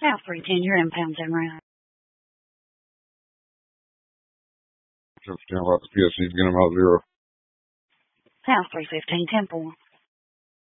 South 310, you're in Pound Zone route. Just stand about the PSC, get him out 0. South 315, 10-4.